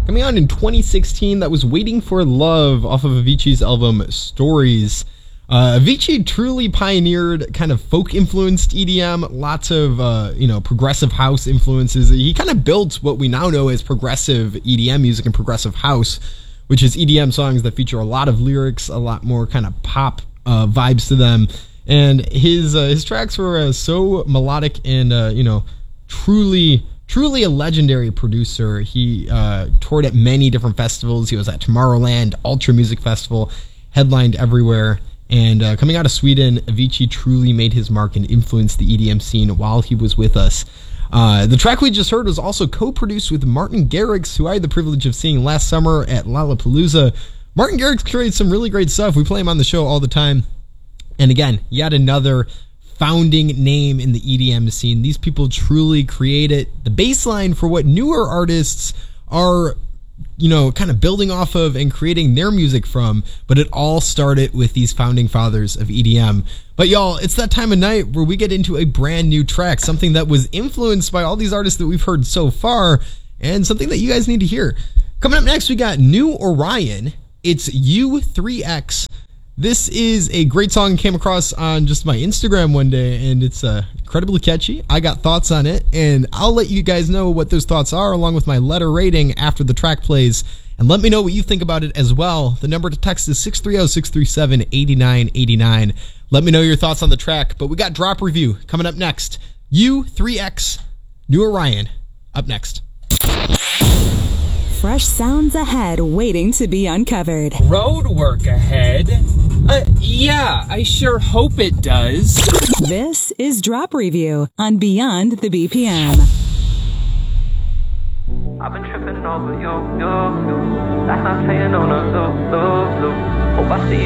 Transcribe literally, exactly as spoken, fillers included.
Coming out in twenty sixteen, that was Waiting for Love off of Avicii's album Stories. Uh, Avicii truly pioneered kind of folk-influenced E D M, lots of, uh, you know, progressive house influences. He kind of built what we now know as progressive E D M music and progressive house, which is E D M songs that feature a lot of lyrics, a lot more kind of pop uh, vibes to them. And his uh, his tracks were uh, so melodic and, uh, you know, truly, truly a legendary producer. He uh, toured at many different festivals. He was at Tomorrowland, Ultra Music Festival, headlined everywhere. And uh, coming out of Sweden, Avicii truly made his mark and influenced the E D M scene while he was with us. Uh, the track we just heard was also co-produced with Martin Garrix, who I had the privilege of seeing last summer at Lollapalooza. Martin Garrix creates some really great stuff. We play him on the show all the time. And again, yet another founding name in the E D M scene. These people truly created the baseline for what newer artists are, you know, kind of building off of and creating their music from, but it all started with these founding fathers of E D M. But y'all, it's that time of night where we get into a brand new track, something that was influenced by all these artists that we've heard so far, and something that you guys need to hear. Coming up next, we got New Orion. It's U three X. This is a great song I came across on just my Instagram one day, and it's uh, incredibly catchy. I got thoughts on it, and I'll let you guys know what those thoughts are along with my letter rating after the track plays, and let me know what you think about it as well. The number to text is six three zero, six three seven, eight nine eight nine. Let me know your thoughts on the track, but we got Drop Review coming up next. U three X, New Orion, up next. Fresh sounds ahead waiting to be uncovered. Road work ahead? Uh, yeah, I sure hope it does. This is Drop Review on Beyond the B P M. I've been tripping over you, you, you. Last night playing on a loop, loop, loop. Hope I see